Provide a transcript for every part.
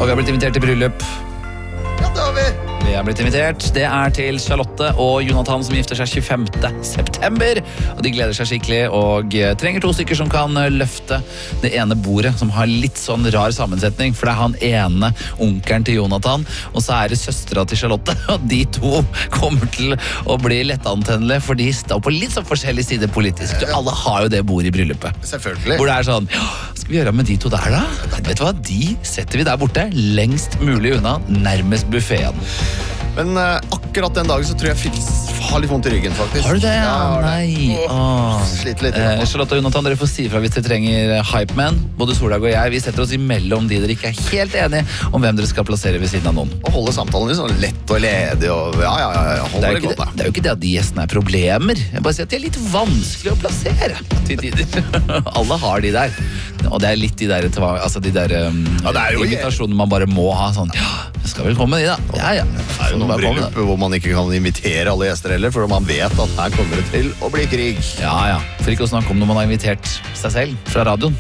Og vi har blitt invitert til bryllup. Ja, det har vi. Vi har blitt invitert. Det til Charlotte og Jonathan som gifter seg 25. september. Og de gleder seg skikkelig og trenger 2 stykker som kan løfte det ene bordet, som har litt sånn rar sammensetning, for det han ene onkelen til Jonathan, og så det søstera til Charlotte, og de 2 kommer til å bli lettantennelige, for de står på litt sånn forskjellig side politisk. Alle har jo det bordet i bryllupet. Selvfølgelig. Hvor det sånn, ja, skal vi gjøre med de 2 der da? Vet du hva, de setter vi der borte, lengst mulig unna, nærmest buffeten. Men akkurat den dagen så tror jeg har litt vondt i ryggen, faktisk. Har du det? Ja, nei. Sliter litt. Charlotte og Jonathan, dere får si fra hvis dere trenger hype man. Både Soldag og jeg, vi setter oss imellom de dere ikke helt enige om hvem dere skal plassere ved siden av noen. Og holde samtalen litt sånn lett og ledig, og ja, holder det godt da. Det jo ikke det at de gjestene problemer. Jeg bare sier at de litt vanskelig å plassere til tider. Alle har de der. Og det litt de der, altså de der invitasjonene man bare må ha sånn, ja, det skal vel komme de da. Ja. Det jo noen bryllup hvor man ikke kan invitere alle gjester heller, for man vet at her kommer det til å bli krig. Ja. For ikke å snakke om når man har invitert seg selv fra radioen.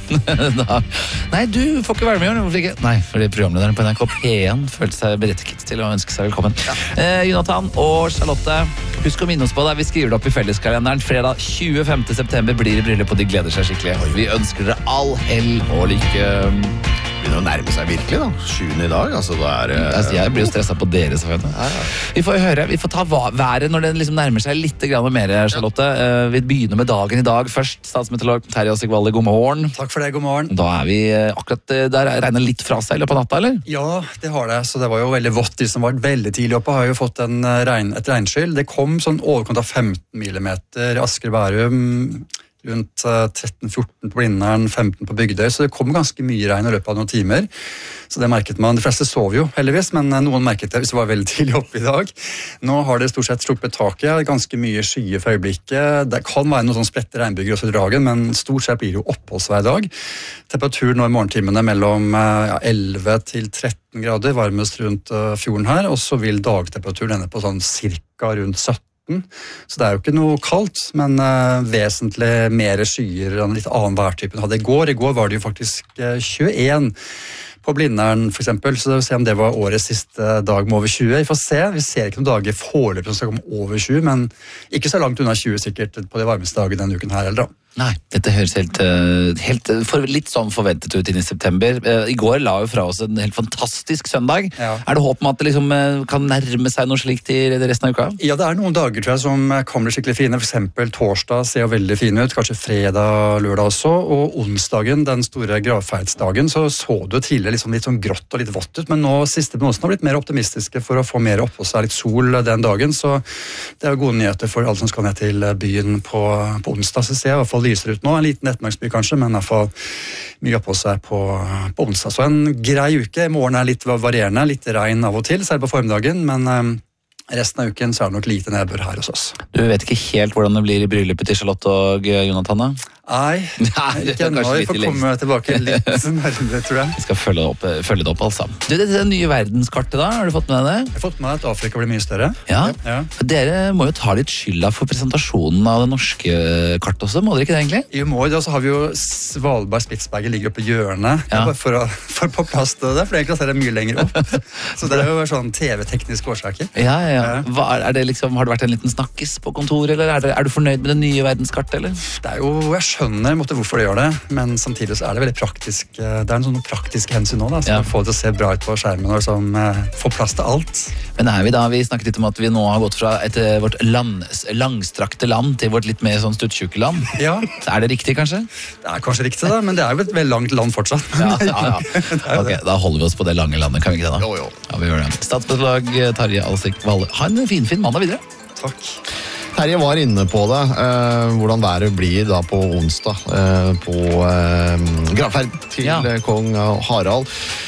Nei, du får ikke være med, hvorfor ikke? Nei, fordi programlederen på NRK P1 følte seg berettiget til å ønske seg velkommen. Jonathan og Charlotte, husk å minne oss på det. Vi skriver det opp i felleskalenderen. Fredag 25. september blir det bryllup, og de gleder seg skikkelig. Vi ønsker dere all hell og lykke. Det begynner å nærme seg virkelig da. 7. i dag, altså jeg blir jo stresset på dere, selvfølgelig. Vi får høre, vi får ta været når det liksom nærmer seg litt mer, Charlotte. Vi begynner med dagen i dag. Først, statsmeteorolog Terje Åsik-Valle, god morgen. Takk for det, god morgen. Da vi akkurat der regnet litt fra seg i løpet av natta, eller? Ja, det har det. Så det var jo veldig vått. De som var veldig tidlig oppe har jo fått et regnskyll. Det kom sånn overkant av 15 millimeter i Asker Bærum, rundt 13-14 på Blindern, 15 på Bygdøy, så det kom ganske mye regn i løpet av noen timer. Så det merket man. De fleste sov jo, heldigvis, men noen merket det hvis det var veldig tidlig oppe i dag. Nå har det stort sett sluppet taket, ganske mye skyer for øyeblikket. Det kan være noen sånn spredte regnbyger også i dragen, men stort sett blir det jo oppholdsvær i dag. Temperaturen nå i morgentimene mellom 11 til 13 grader, varmest rundt fjorden her, og så vil dagtemperaturen ende på sånn cirka rundt 17. Så det jo ikke noe kaldt, men vesentlig mer skyer og en litt annen værtype enn hadde i går. I går var det jo faktisk 21 på Blindern for eksempel, så vi får se om det var årets siste dag med over 20. Vi får se, vi ser ikke noen dager foreløpig som skal komme over 20, men ikke så langt unna 20 sikkert på de varmeste dagene denne uken her heller da. Nei, dette høres litt sånn forventet ut inn i september. I går la vi fra oss en helt fantastisk søndag. Ja. Det håp om at det liksom kan nærme seg noe slikt i resten av uka? Ja, det noen dager tror jeg som kan bli skikkelig fine. For eksempel torsdag ser jo veldig fin ut, kanskje fredag, lørdag også, og onsdagen, den store gravferdsdagen, så du tidligere liksom litt sånn grått og litt vått ut, men nå siste prognosene har blitt mer optimistiske for å få mer opp, og så litt sol den dagen, så det jo gode nyheter for alle som skal ned til byen på onsdag, så ser jeg i hvert fall lyser ut nå, en liten ettermiddagsby kanskje, men i hvert fall mye oppå seg på onsdag. Så en grei uke, i morgen litt varierende, litt regn av og til, særlig på formiddagen, men resten av uken så det nok lite nedbør her hos oss. Du vet ikke helt hvordan det blir i bryllupet til Charlotte og Jonathan da? Nei, ikke ennå. Vi får komme tilbake litt nærmere, tror jeg. Vi skal følge det opp altså. Du, det nye verdenskartet da, har du fått med deg det? Jeg har fått med at Afrika blir mye større. Ja. Dere må jo ta litt skylda for presentasjonen av det norske kartet også, må dere ikke det egentlig? I morgen så har vi jo Svalbard, Spitsbergen ligger oppe i hjørnet, bare for på plass til det, for egentlig så det mye lenger opp. Så det jo sånn TV-tekniske årsaker. Ja. Det liksom, har det vært en liten snakkis på kontoret, eller du fornøyd med det nye verdenskartet, eller? Det jo, jeg skjønner hvorfor det gjør det, men samtidig så det veldig praktisk. Det en sånn praktisk hensyn nå, da, så få det til å se bra ut på skjermen og liksom, få plass til alt. Men vi snakket litt om at vi nå har gått fra vårt langstrakte land til vårt litt mer sånn stuttjukke land. Ja. Det riktig, kanskje? Det kanskje riktig, da, men det jo et veldig langt land fortsatt. Ja. Ok, da holder vi oss på det lange landet, kan vi ikke det da? Jo. Ja, vi gjør det. Statsmeteorolog Terje Åsik-Valle, ha en fin mandag videre. Takk. Terje var inne på det, hvordan været blir da på onsdag på gravferd til kong Harald.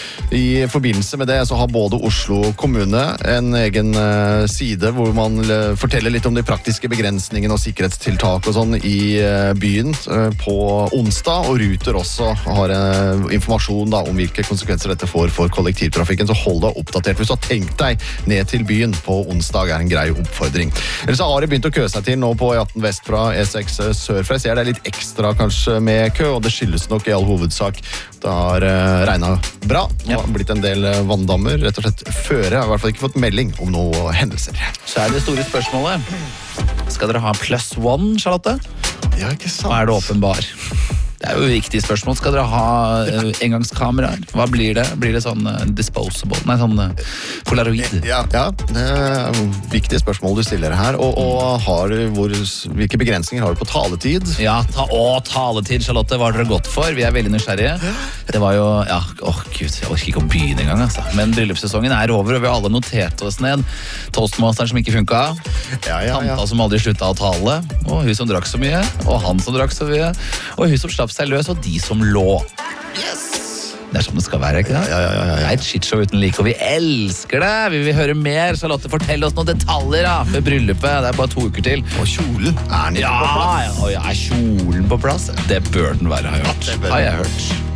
I forbindelse med det så har både Oslo kommune en egen side hvor man forteller litt om de praktiske begrensningene og sikkerhetstiltak og sånn i byen på onsdag, og Ruter også har informasjon da om hvilke konsekvenser dette får for kollektivtrafikken, så hold deg oppdatert hvis du har tenkt deg ned til byen på onsdag en grei oppfordring. Ellers har det begynt å kø seg til nå på E18 vest fra E6 sør, for jeg ser det litt ekstra kanskje med kø, og det skyldes nok i all hovedsak det har regnet bra. Det har blitt en del vanndammer, rett og slett føre. Jeg har i hvert fall ikke fått melding om noen hendelser. Så det store spørsmålet. Skal dere ha +1, Charlotte? Ja, ikke sant. Og det åpenbar? Det jo et viktig spørsmål. Skal dere ha engangskameraer? Hva blir det? Blir det sånn disposable? Nei, sånn polaroid? Ja, det viktige spørsmål du stiller her. Og hvilke begrensninger har du på taletid? Ja, taletid, Charlotte. Hva har dere gått for? Vi veldig nysgjerrige. Det var jo, Gud, jeg orker ikke å begynne engang, altså. Men bryllupssesongen over, og vi har alle notert oss ned. Toastmasteren som ikke funket. Tanta som aldri sluttet å tale. Og hun som drakk så mye. Og han som drakk så mye. Og hun som slapp seg løs, og de som lå. Yes! Det sånn det skal være, ikke det? Ja. Det et shitshow uten like, og vi elsker det! Vi vil høre mer. Charlotte, fortell oss noen detaljer for bryllupet. Det bare 2 uker til. Og kjolen den ikke på plass? Ja, kjolen på plass? Det bør den være, har jeg hørt.